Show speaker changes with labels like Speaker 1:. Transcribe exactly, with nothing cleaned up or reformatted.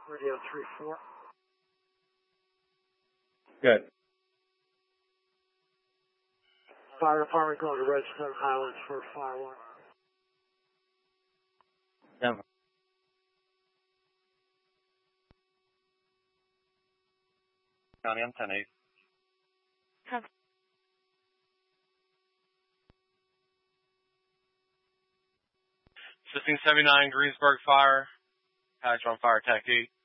Speaker 1: Radio three four.
Speaker 2: Good.
Speaker 1: Fire department going to Redstone Highlands for fire one.
Speaker 2: Denver. County, I'm ten eight. Assisting seventy-nine Greensburg Fire. Patch on fire, Tech eight.